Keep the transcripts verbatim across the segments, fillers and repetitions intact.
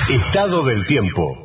Estado del tiempo.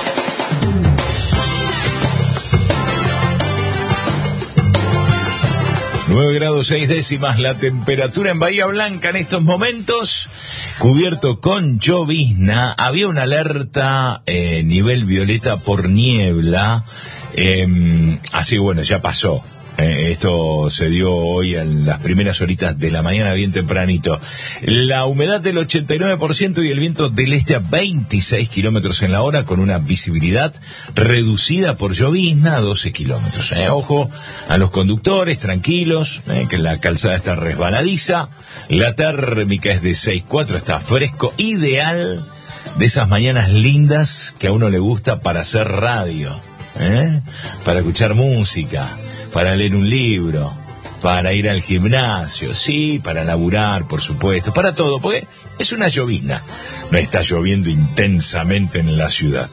nueve grados seis décimas la temperatura en Bahía Blanca en estos momentos, cubierto con llovizna. Había una alerta eh, nivel violeta por niebla, eh, así bueno, ya pasó. Eh, esto se dio hoy en las primeras horitas de la mañana, bien tempranito. La humedad del ochenta y nueve por ciento y el viento del este a veintiséis kilómetros en la hora, con una visibilidad reducida por llovizna a doce kilómetros. Eh, ojo a los conductores, tranquilos, eh, que la calzada está resbaladiza. La térmica es de seis cuatro, está fresco, ideal de esas mañanas lindas que a uno le gusta para hacer radio, eh, para escuchar música, para leer un libro, para ir al gimnasio, sí, para laburar, por supuesto, para todo, porque es una llovizna. No está lloviendo intensamente en la ciudad.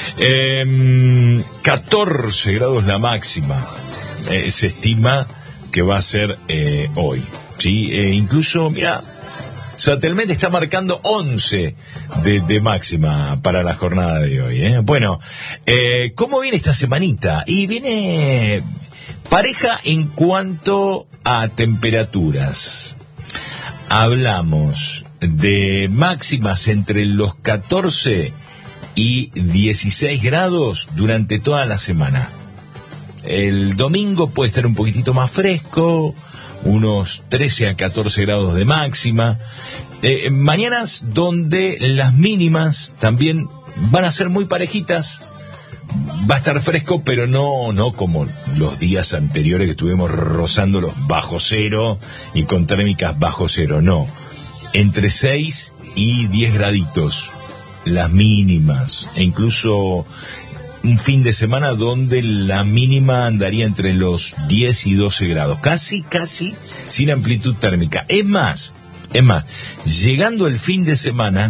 Eh, catorce grados la máxima, eh, se estima que va a ser eh, hoy, sí, eh, incluso, mira, Satelmet está marcando once de, de máxima para la jornada de hoy, ¿eh? Bueno, eh, ¿cómo viene esta semanita? Y viene pareja en cuanto a temperaturas. Hablamos de máximas entre los catorce y dieciséis grados durante toda la semana. El domingo puede estar un poquitito más fresco, unos trece a catorce grados de máxima. Eh, mañanas donde las mínimas también van a ser muy parejitas. Va a estar fresco, pero no, no como los días anteriores que estuvimos rozando los bajo cero y con térmicas bajo cero, no. Entre seis y diez graditos, las mínimas, e incluso un fin de semana donde la mínima andaría entre los diez y doce grados, casi, casi sin amplitud térmica. Es más, es más, llegando el fin de semana,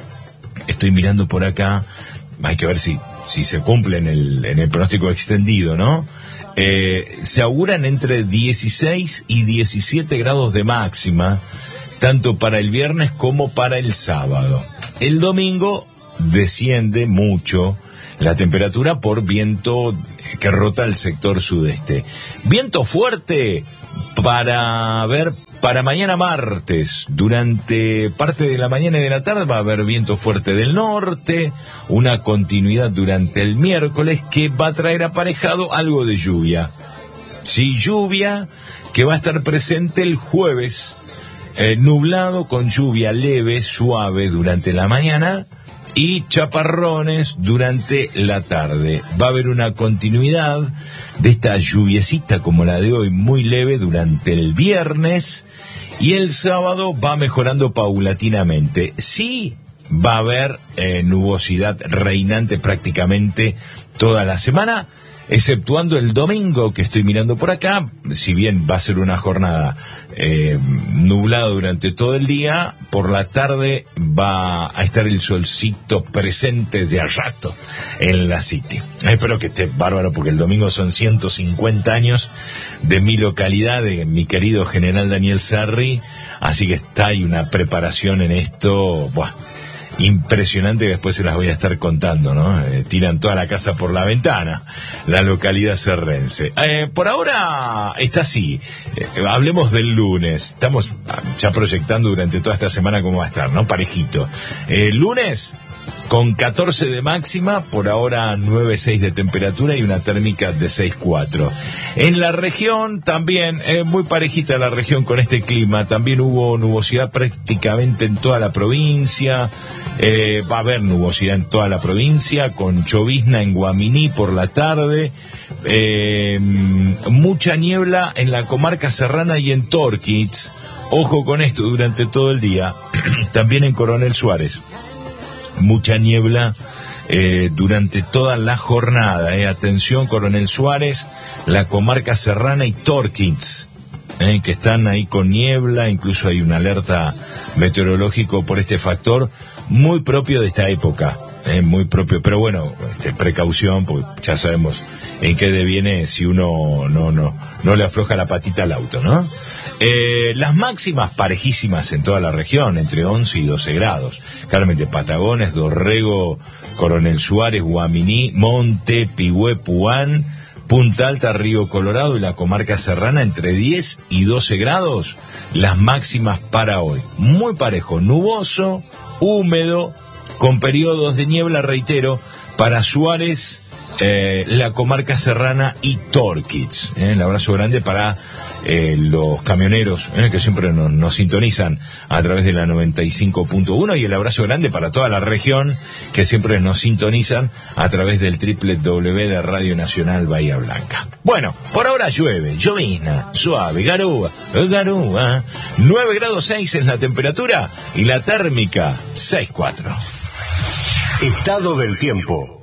estoy mirando por acá, hay que ver si si se cumple en el, en el pronóstico extendido, ¿no? Eh, se auguran entre dieciséis y diecisiete grados de máxima, tanto para el viernes como para el sábado. El domingo desciende mucho la temperatura por viento que rota el sector sudeste. Viento fuerte para ver para mañana martes. Durante parte de la mañana y de la tarde va a haber viento fuerte del norte, una continuidad durante el miércoles que va a traer aparejado algo de lluvia. Sí, lluvia que va a estar presente el jueves, eh, nublado con lluvia leve, suave durante la mañana y chaparrones durante la tarde. Va a haber una continuidad de esta lluviecita como la de hoy, muy leve durante el viernes, y el sábado va mejorando paulatinamente. Sí, va a haber eh, nubosidad reinante prácticamente toda la semana, exceptuando el domingo que estoy mirando por acá. Si bien va a ser una jornada eh, nublada durante todo el día, por la tarde va a estar el solcito presente de a rato en la City. Espero que esté bárbaro, porque el domingo son ciento cincuenta años de mi localidad, de mi querido general Daniel Sarri, así que está ahí una preparación en esto, buah, impresionante, que después se las voy a estar contando, ¿no? Eh, tiran toda la casa por la ventana, la localidad serrense. Eh, por ahora está así. Eh, hablemos del lunes. Estamos ya proyectando durante toda esta semana cómo va a estar, ¿no? Parejito. Eh, lunes con catorce de máxima, por ahora nueve seis de temperatura y una térmica de seis cuatro. En la región también, eh, muy parejita la región con este clima, también hubo nubosidad prácticamente en toda la provincia, eh, va a haber nubosidad en toda la provincia, con llovizna en Guaminí por la tarde, eh, mucha niebla en la comarca serrana y en Torquídez, ojo con esto durante todo el día, también en Coronel Suárez. Mucha niebla eh, durante toda la jornada. Eh. Atención, Coronel Suárez, la comarca serrana y Torquídez. eh, que están ahí con niebla, incluso hay una alerta meteorológico por este factor muy propio de esta época, eh, muy propio, pero bueno, este, precaución, porque ya sabemos en qué deviene si uno no, no, no le afloja la patita al auto, ¿no? Eh, las máximas parejísimas en toda la región, entre once y doce grados. Carmen de Patagones, Dorrego, Coronel Suárez, Guaminí, Monte, Pigüé, Puán, Punta Alta, Río Colorado y la comarca serrana entre diez y doce grados, las máximas para hoy. Muy parejo, nuboso, húmedo, con periodos de niebla, reitero, para Suárez, eh, la comarca serrana y Torquitz. Eh, el abrazo grande para eh, los camioneros eh, que siempre nos, nos sintonizan a través de la noventa y cinco punto uno, y el abrazo grande para toda la región que siempre nos sintonizan a través del doble u doble u doble u de Radio Nacional Bahía Blanca. Bueno, por ahora llueve, llovizna, suave, garúa, garúa. nueve grados seis es la temperatura y la térmica seis cuatro. Estado del tiempo.